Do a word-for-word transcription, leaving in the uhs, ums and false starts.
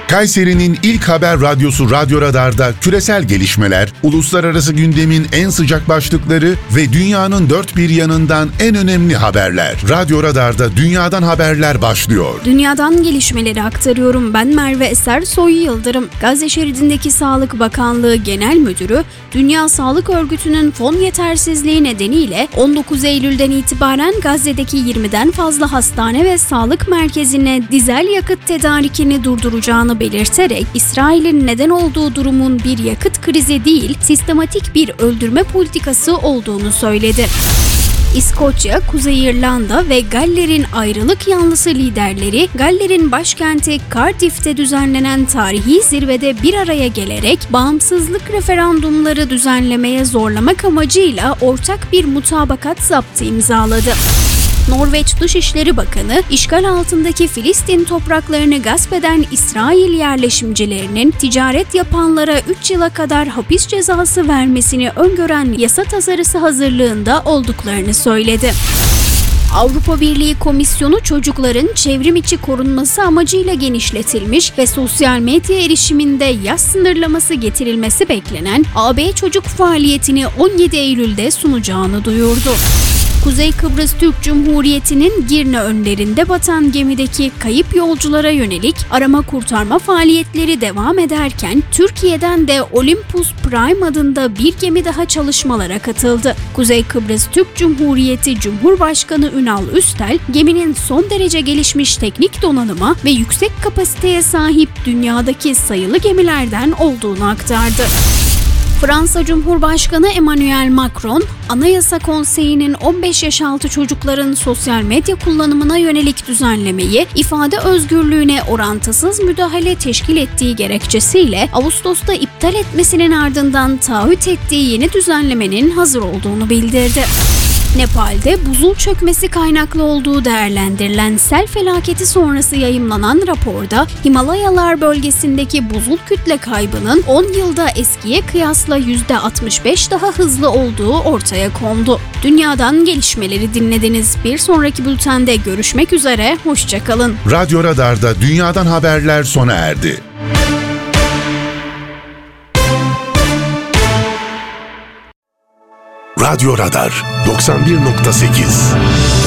Kayseri'nin ilk haber radyosu Radyo Radar'da küresel gelişmeler, uluslararası gündemin en sıcak başlıkları ve dünyanın dört bir yanından en önemli haberler. Radyo Radar'da dünyadan haberler başlıyor. Dünyadan gelişmeleri aktarıyorum. Ben Merve Eser Soy Yıldırım. Gazze şeridindeki Sağlık Bakanlığı Genel Müdürü, Dünya Sağlık Örgütü'nün fon yetersizliği nedeniyle on dokuz Eylül'den itibaren Gazze'deki yirmiden fazla hastane ve sağlık merkezine dizel yakıt tedarikini durduracağını belirterek, İsrail'in neden olduğu durumun bir yakıt krizi değil, sistematik bir öldürme politikası olduğunu söyledi. İskoçya, Kuzey İrlanda ve Galler'in ayrılık yanlısı liderleri, Galler'in başkenti Cardiff'te düzenlenen tarihi zirvede bir araya gelerek bağımsızlık referandumları düzenlemeye zorlamak amacıyla ortak bir mutabakat zaptı imzaladı. Norveç Dışişleri Bakanı, işgal altındaki Filistin topraklarını gasp eden İsrail yerleşimcilerinin ticaret yapanlara üç yıla kadar hapis cezası vermesini öngören yasa tasarısı hazırlığında olduklarını söyledi. Avrupa Birliği Komisyonu çocukların çevrim içi korunması amacıyla genişletilmiş ve sosyal medya erişiminde yaş sınırlaması getirilmesi beklenen A B çocuk faaliyetini on yedi Eylül'de sunacağını duyurdu. Kuzey Kıbrıs Türk Cumhuriyeti'nin Girne önlerinde batan gemideki kayıp yolculara yönelik arama kurtarma faaliyetleri devam ederken Türkiye'den de Olympus Prime adında bir gemi daha çalışmalara katıldı. Kuzey Kıbrıs Türk Cumhuriyeti Cumhurbaşkanı Ünal Üstel, geminin son derece gelişmiş teknik donanıma ve yüksek kapasiteye sahip dünyadaki sayılı gemilerden olduğunu aktardı. Fransa Cumhurbaşkanı Emmanuel Macron, Anayasa Konseyi'nin on beş yaş altı çocukların sosyal medya kullanımına yönelik düzenlemeyi ifade özgürlüğüne orantısız müdahale teşkil ettiği gerekçesiyle Ağustos'ta iptal etmesinin ardından taahhüt ettiği yeni düzenlemenin hazır olduğunu bildirdi. Nepal'de buzul çökmesi kaynaklı olduğu değerlendirilen sel felaketi sonrası yayımlanan raporda Himalayalar bölgesindeki buzul kütle kaybının on yılda eskiye kıyasla yüzde altmış beş daha hızlı olduğu ortaya kondu. Dünyadan gelişmeleri dinlediniz. Bir sonraki bültende görüşmek üzere, hoşça kalın. Radyo Radar'da dünyadan haberler sona erdi. Radyo Radar doksan bir nokta sekiz